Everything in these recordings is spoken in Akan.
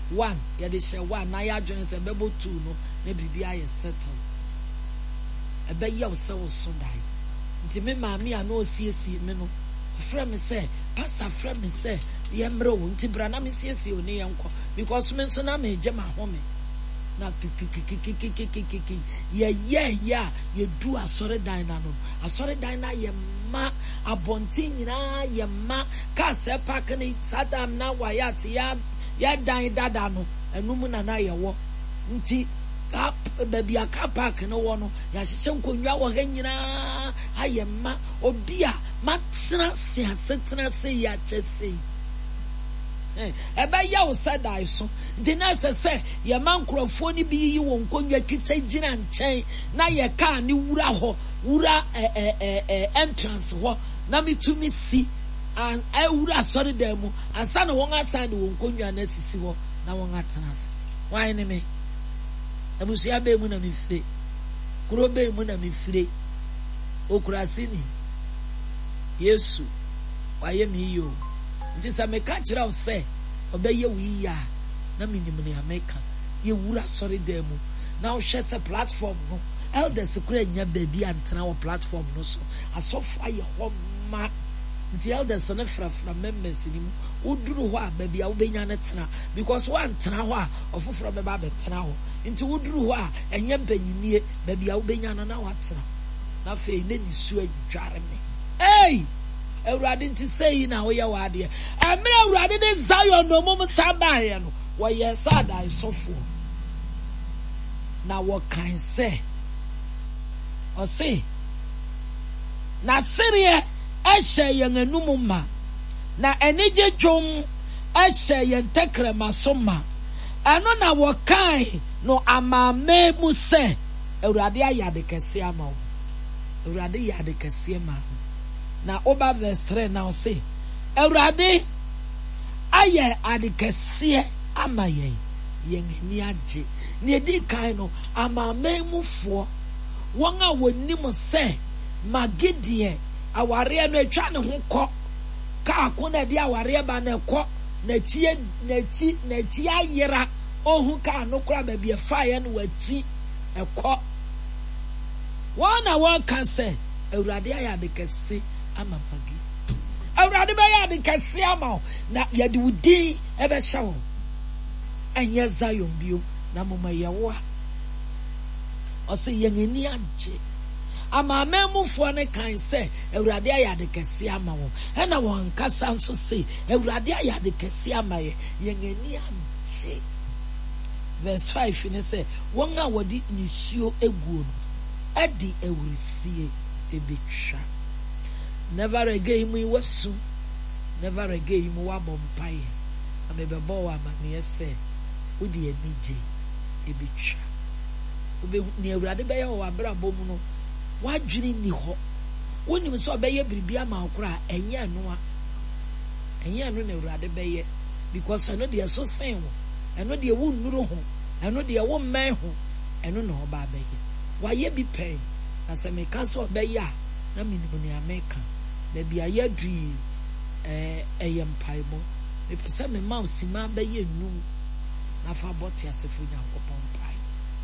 1 ya de share 1 na ya join se bebo 2 no na bibia ye settle ebe ye wo se wo so dai nti me maami a no osiesie me no frɛ me sɛ pastor frɛ me sɛ ye mre wo nti bra na me siesie oni ye nkɔ because me so na me je ma home na kikikikikikikiki ye ya ye du asɔre dan na no asɔre dan na ye ma abɔnten nyinaa ye ma ka sɛ park ne sadam na wayat ya dan dada no enum na ye wo nti ka baby aka park no wo no ya hyehyɛ nkonnwa wo ha nyinaa aye ma obi a matena se asetena se ya kyese ebe ya wo sadai so nti na sɛ ye man nkrɔfo ni bi yi wo nkonnwa kita gyina nkyɛn na ye ka ne wura hɔ wura entrance hɔ na mitumi si an wura sorry dem mu asa na wɔn asan de wo nkonnwa na sisi hɔ na wɔn atena se why ne me abusia be mu na me fire kuro be mu na me fire okurasi ni Yesu waye mi yo nti sɛ me ka kyerɛ wo sɛ ɔbɛyɛ wo yi a na minim ne America ye wura sorry dem mu na wo hwɛ sɛ platform no elders kura nya baabi antena wɔ platform no so asɔfo ayɛ hɔ ma nti elders no frafra members ni mu woduru hɔ a baabi a wobɛnya ne tena because one tena hɔ a ɔfoforo bɛba bɛtena hɔ nti woduru hɔ a ɛnyɛ banyinie baabi a wobɛnya no na watena na afei ne nisu adware me hey Awurade nti sei na woyɛ wade amere Awurade ne Zion no mum sabae no wɔyɛ sada isofo na wɔkan sɛ ɔse na sereɛ ɛhyɛ yɛn anum ma na enigye dwom ɛhyɛ yɛn tekrema so ma ɛno na wɔkan no amame mu sɛ Awurade ayɛ ade kɛse ama wo Awurade yɛ ade kɛse ma na oba verse 3 now say Awurade ayɛ ade kɛse ama yɛn ni agye ne di kan no amame mufoɔ wɔn a wɔnim sɛ magidie aware no atwa ne ho kɔ ka ko na di aware ba na kɔ na chi ayera ohun ka no kora ba bi fa ye no wati ekɔ wɔn na wɔn ka sɛ Awurade ayɛ ade kɛse ama magi Awurade ba yɛ ade kɛse ama na yɛ de wudi ebe hyɛ wo ɛnyɛ Zion bio na mama yɛ wo ɔsɛ yɛn ani agye ama amemufoɔ ne kan sɛ Awurade ayɛ ade kɛse ama wo ɛna wɔn kasa nso sɛ Awurade ayɛ ade kɛse ama yɛn ani agye verse 5 ne sɛ wɔn a wɔde nisuo eguo no ɛde awurisie ebetwa never again mu wasu never again mu wabɔ mpae amebɛbɔ wɔ amane sɛ wodi anigye ebetwa ne Awurade bɛyɛ wɔ abrabɔ mu no wadwene ni hɔ wonim sɛ ɔbɛyɛ biribi ama okora ɛnyɛ no na Awurade bɛyɛ because ɛno deɛ so sen wo ɛno deɛ wo nnuru ho ɛno deɛ wo mmɛn ho ɛno na ɔba bɛyɛ wayɛ bi pɛn na sɛ meka sɛ ɔbɛyɛ a na minim ne America na bi ayɛ dui ɛyɛ mpaebɔ mepɛ sɛ me ma osima bɛyɛ num na fa bɔte asefo Nyankopɔn mpae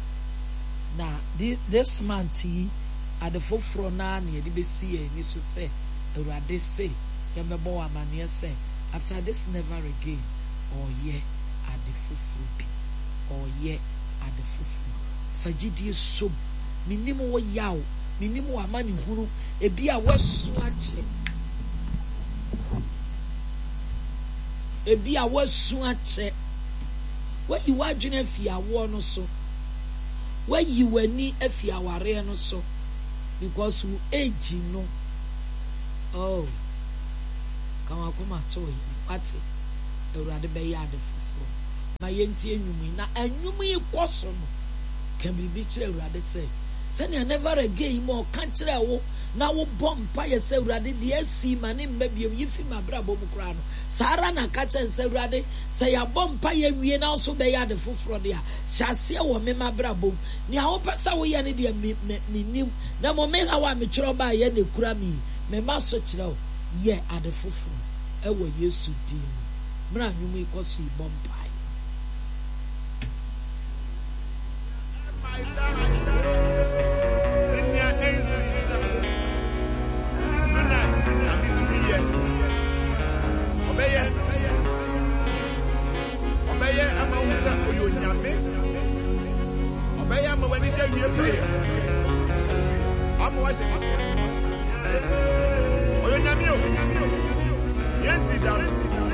na this month yi ade foforo na ne yɛde bɛsi yɛ ni so sɛ Awurade sɛ yɛmɛbɔ wɔ amaneɛ sɛ after this never again ɔyɛ ade foforo bi ɔyɛ ade foforo fagidie som minim wo yaw minim wo amane huru ebi a wasu akyɛ wayi wadwene afi awo no so wayi wani afi aware no so because wo age no oh kama kuma to yi pati Awurade bɛyɛ ade foforo na yɛntie nwumi na anwumi kɔso no kan bibi kyerɛ Awurade sɛ sɛnea never again mo ka kyerɛ wo na wo bɔ mpa yɛ sɛ Awurade deɛ asi ma ne mba biom yifi ma brabɔ mu kora no saara na ka kyerɛ sɛ Awurade sɛ yɛabɔ mpa yɛ wie na so bɛyɛ ade foforo de a hyɛ aseɛ wɔ me ma brabɔ mu nea wopɛ sɛ woyɛ ne deɛ menim na mo me ha wa mekyerɛ ba yɛ ne kura me ma so kyerɛ wo yɛ ade foforo ɛwɔ Yesu din mu mra nwum yi kɔ so yi bɔ mpa Oyo nyamio. Yes,